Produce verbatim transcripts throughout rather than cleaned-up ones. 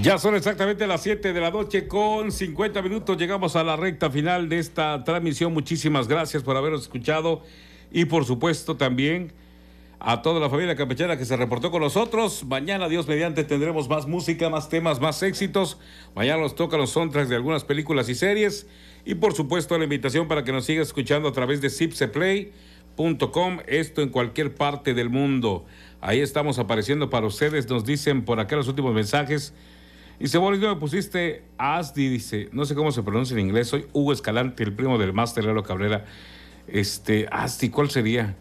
Ya son exactamente las siete de la noche con cincuenta minutos. Llegamos a la recta final de esta transmisión. Muchísimas gracias por habernos escuchado y por supuesto también a toda la familia campechana que se reportó con nosotros. Mañana, Dios mediante, tendremos más música, más temas, más éxitos. Mañana nos tocan los soundtracks de algunas películas y series. Y por supuesto la invitación para que nos siga escuchando a través de zipseplay punto com, esto en cualquier parte del mundo. Ahí estamos apareciendo para ustedes. Nos dicen por acá los últimos mensajes. Dice, Boris, no me pusiste Asdi, dice, no sé cómo se pronuncia en inglés, soy Hugo Escalante, el primo del máster Lalo Cabrera. Este, Asdi, ¿cuál sería?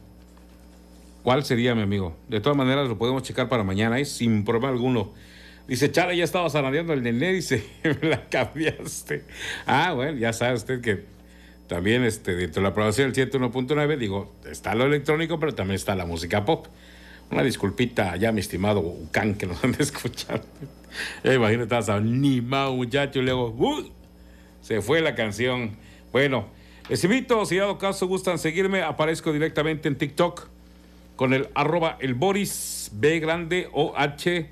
¿Cuál sería, mi amigo? De todas maneras lo podemos checar para mañana, ¿eh? Sin problema alguno. Dice, Chale, ya estaba zanadeando el nené, dice, me la cambiaste. Ah, bueno, ya sabe usted que también este, dentro de la aprobación del ciento uno punto nueve, digo, está lo electrónico, pero también está la música pop. Una disculpita ya, mi estimado Ucán, que nos han de escuchar. Ya imagino, estabas animado, muchacho, y luego, ¡uh! Se fue la canción. Bueno, les invito, si dado caso gustan seguirme, aparezco directamente en TikTok con el arroba el Boris, B grande O H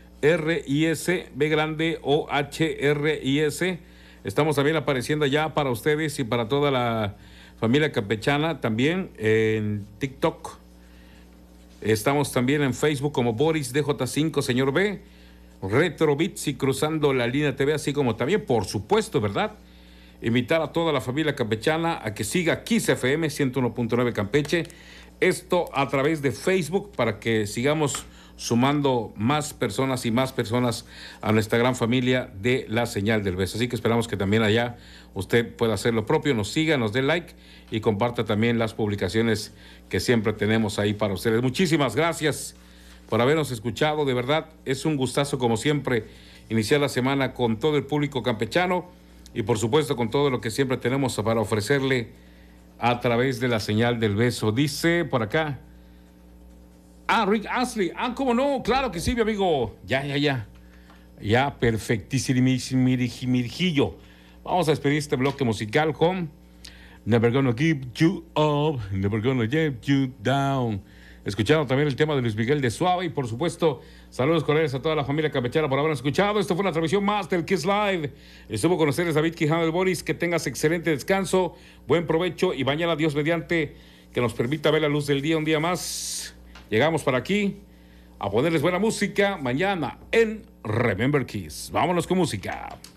R I S, B grande O H R I S. Estamos también apareciendo ya para ustedes y para toda la familia campechana también en TikTok. Estamos también en Facebook como Boris D J cinco, señor B, Retro Bits y Cruzando la Línea T V, así como también, por supuesto, ¿verdad? Invitar a toda la familia campechana a que siga Kiss F M ciento uno punto nueve Campeche. Esto a través de Facebook para que sigamos sumando más personas y más personas a nuestra gran familia de La Señal del Beso. Así que esperamos que también allá usted pueda hacer lo propio, nos siga, nos dé like y comparta también las publicaciones que siempre tenemos ahí para ustedes. Muchísimas gracias por habernos escuchado, de verdad es un gustazo como siempre iniciar la semana con todo el público campechano y por supuesto con todo lo que siempre tenemos para ofrecerle a través de La Señal del Beso. Dice por acá, ah, Rick Astley, ah, cómo no, claro que sí, mi amigo, ya, ya, ya, ya, perfectísimo, mirjillo. Vamos a despedir este bloque musical con Never Gonna Give You Up, Never Gonna Let You Down. Escuchando también el tema de Luis Miguel de Suave y por supuesto, saludos cordiales a toda la familia campechana por habernos escuchado. Esto fue una transmisión más del Kiss Live. Estuvo con ustedes David Quijano del Boris. Que tengas excelente descanso, buen provecho y mañana, Dios mediante, que nos permita ver la luz del día un día más. Llegamos para aquí a ponerles buena música mañana en Remember Kiss. Vámonos con música.